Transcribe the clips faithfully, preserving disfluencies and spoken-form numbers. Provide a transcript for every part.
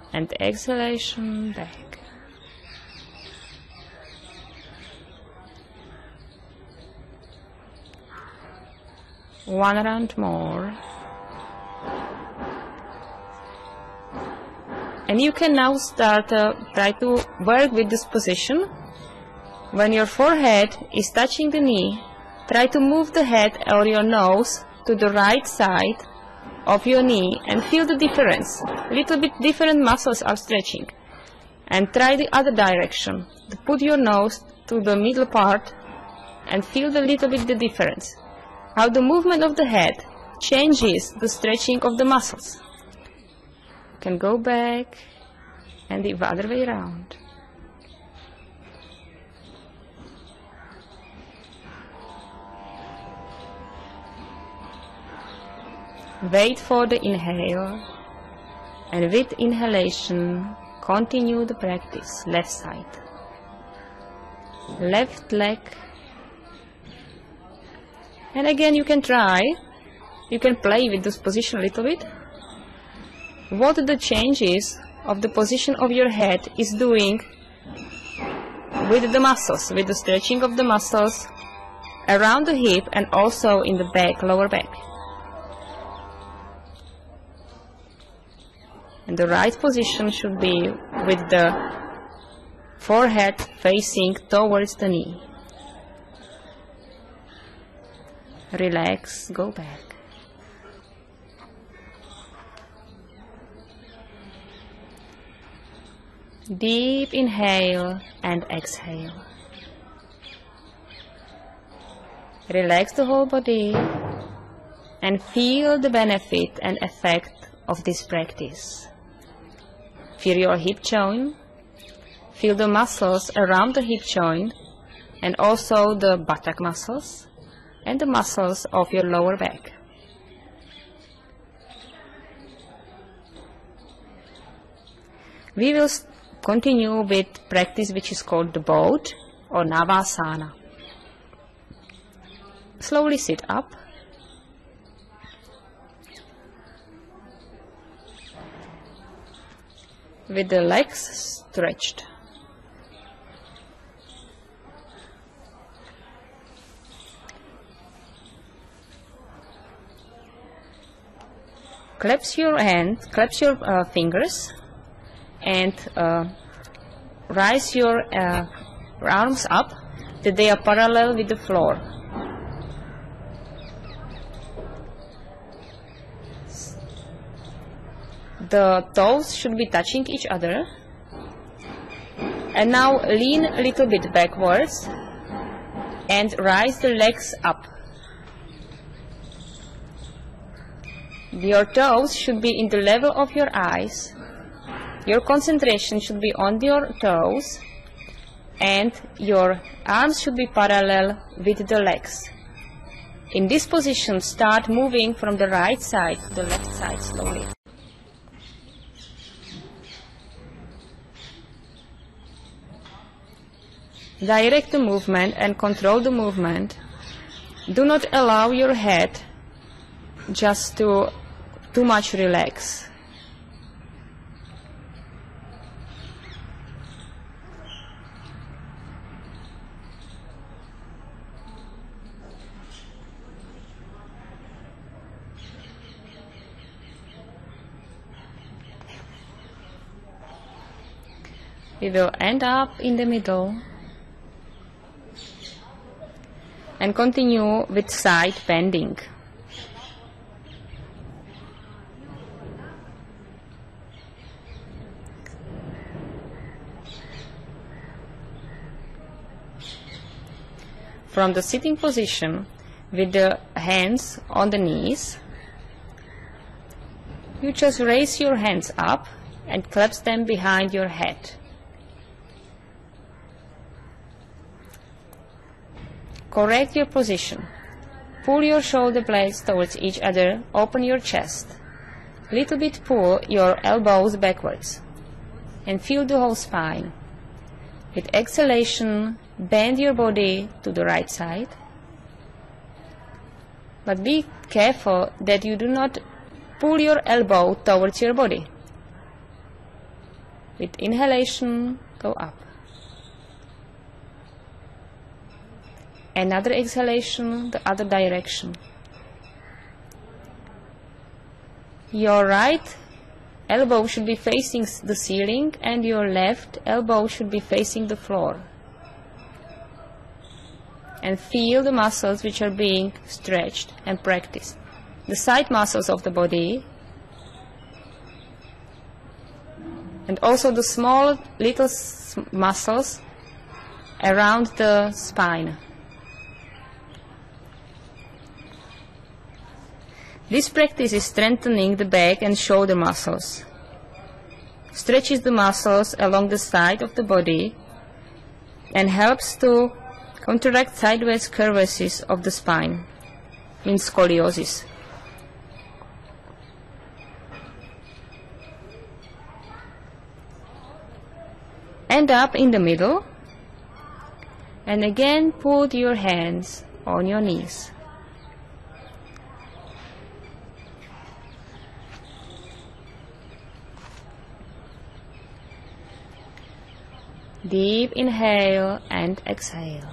And exhalation, back. One round more. And you can now start, uh, try to work with this position. When your forehead is touching the knee, try to move the head or your nose to the right side of your knee and feel the difference. Little bit different muscles are stretching. And try the other direction. Put your nose to the middle part and feel the little bit the difference. How the movement of the head changes the stretching of the muscles. You can go back and the other way around. Wait for the inhale, and with inhalation continue the practice. Left side, left leg, and again you can try, you can play with this position a little bit. What the changes of the position of your head is doing with the muscles, with the stretching of the muscles around the hip and also in the back, lower back. And the right position should be with the forehead facing towards the knee. Relax, go back. Deep inhale and exhale. Relax the whole body and feel the benefit and effect of this practice. Feel your hip joint, feel the muscles around the hip joint and also the buttock muscles and the muscles of your lower back. We will continue with practice which is called the boat or Navasana. Slowly sit up. With the legs stretched. Clasp your hand, clasp your uh, fingers and uh, rise your uh, arms up that they are parallel with the floor. The toes should be touching each other. And now lean a little bit backwards and rise the legs up. Your toes should be in the level of your eyes. Your concentration should be on your toes and your arms should be parallel with the legs. In this position, start moving from the right side to the left side slowly. Direct the movement and control the movement. Do not allow your head just to too much relax. We will end up in the middle and continue with side bending. From the sitting position with the hands on the knees, you just raise your hands up and clasp them behind your head. Correct your position. Pull your shoulder blades towards each other, open your chest. Little bit pull your elbows backwards and feel the whole spine. With exhalation, bend your body to the right side. But be careful that you do not pull your elbow towards your body. With inhalation, go up. Another exhalation, the other direction. Your right elbow should be facing the ceiling and your left elbow should be facing the floor. And feel the muscles which are being stretched and practiced. The side muscles of the body, and also the small little s muscles around the spine. This practice is strengthening the back and shoulder muscles, stretches the muscles along the side of the body, and helps to counteract sideways curvaceous of the spine, means scoliosis. End up in the middle, and again put your hands on your knees. Deep inhale and exhale.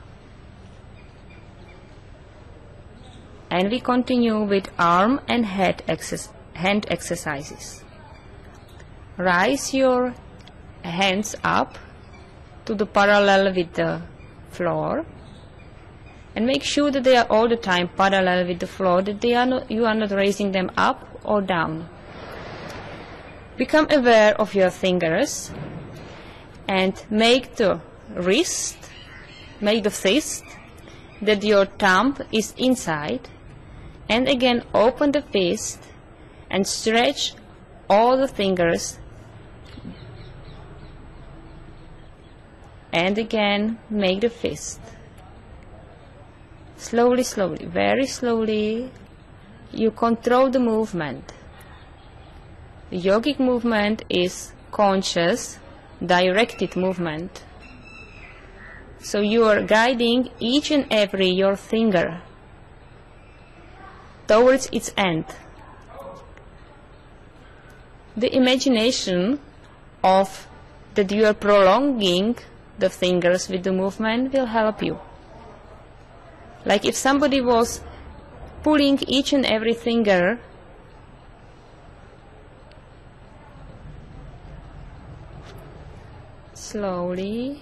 And we continue with arm and head exercise, hand exercises. Rise your hands up to the parallel with the floor, and make sure that they are all the time parallel with the floor, that they are not, you are not raising them up or down. Become aware of your fingers and make the wrist, make the fist that your thumb is inside, and again open the fist and stretch all the fingers, and again make the fist. Slowly, slowly, very slowly, you control the movement. The yogic movement is conscious, directed movement. So you are guiding each and every your finger towards its end. The imagination of that you are prolonging the fingers with the movement will help you. Like if somebody was pulling each and every finger slowly,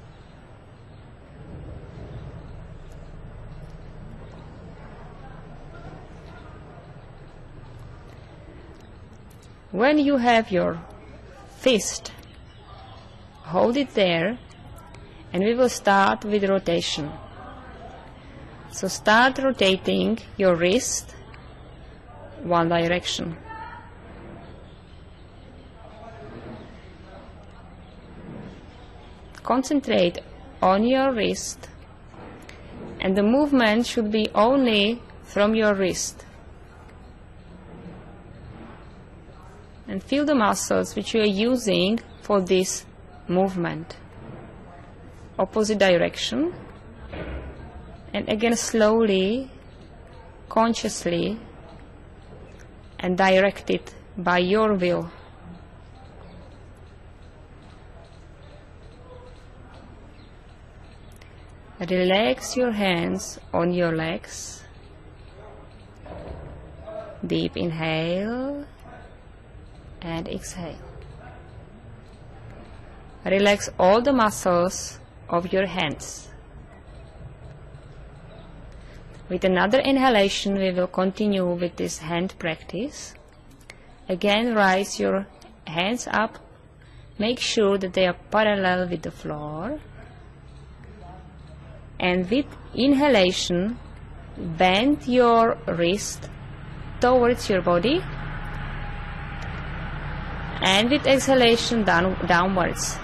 when you have your fist, hold it there, and we will start with rotation. So start rotating your wrist one direction. Concentrate on your wrist, and the movement should be only from your wrist. And feel the muscles which you are using for this movement. Opposite direction, and again slowly, consciously, and directed by your will. Relax your hands on your legs. Deep inhale and exhale. Relax all the muscles of your hands. With another inhalation, we will continue with this hand practice. Again, rise your hands up. Make sure that they are parallel with the floor. And with inhalation, bend your wrist towards your body. And with exhalation, down, downwards.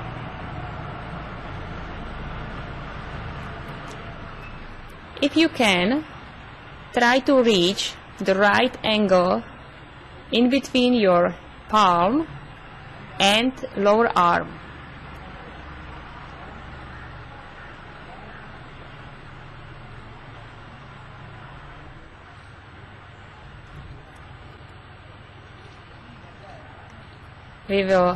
If you can, try to reach the right angle in between your palm and lower arm. We will